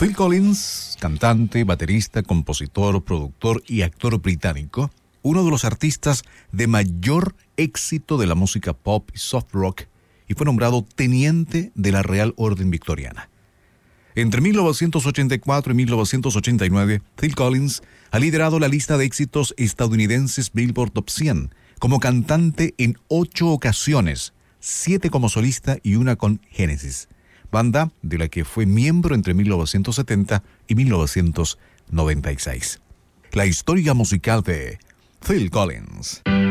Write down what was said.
Phil Collins, cantante, baterista, compositor, productor y actor británico, uno de los artistas de mayor éxito de la música pop y soft rock, y fue nombrado teniente de la Real Orden Victoriana. Entre 1984 y 1989, Phil Collins ha liderado la lista de éxitos estadounidenses Billboard Top 100 como cantante en 8 ocasiones, 7 como solista y 1 con Genesis, banda de la que fue miembro entre 1970 y 1996. La historia musical de Phil Collins.